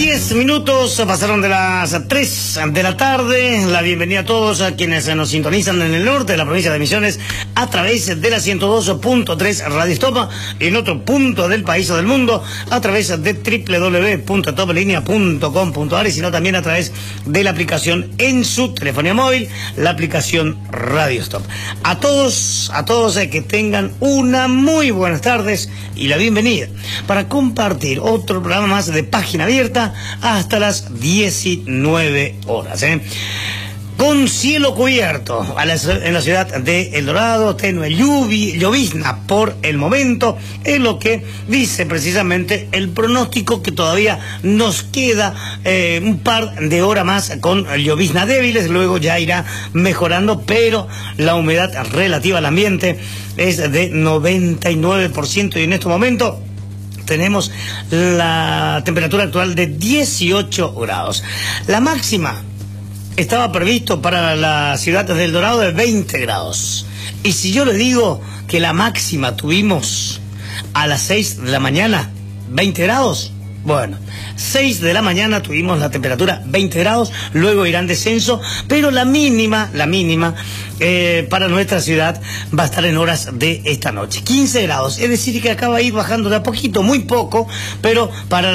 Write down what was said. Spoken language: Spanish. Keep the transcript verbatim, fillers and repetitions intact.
diez minutos pasaron de las tres de la tarde. La bienvenida a todos a quienes nos sintonizan en el norte de la provincia de Misiones a través de la ciento dos punto tres Radio Stop y en otro punto del país o del mundo a través de doble u doble u doble u punto top linea punto com punto a r, sino también a través de la aplicación en su telefonía móvil, la aplicación Radio Stop. A todos, a todos eh, que tengan una muy buenas tardes y la bienvenida para compartir otro programa más de Página Abierta hasta las diecinueve horas. ¿eh? Con cielo cubierto a la, en la ciudad de El Dorado, tenue lluvi, llovizna por el momento, es lo que dice precisamente el pronóstico, que todavía nos queda eh, un par de horas más con lloviznas débiles, luego ya irá mejorando, pero la humedad relativa al ambiente es de noventa y nueve por ciento y en este momento tenemos la temperatura actual de dieciocho grados. La máxima estaba previsto para la ciudad de El Dorado de veinte grados. Y si yo le digo que la máxima tuvimos a las seis de la mañana, veinte grados, bueno, seis de la mañana tuvimos la temperatura veinte grados, luego irá en descenso, pero la mínima, la mínima eh, para nuestra ciudad va a estar en horas de esta noche, quince grados, es decir que acaba de ir bajando de a poquito, muy poco, pero para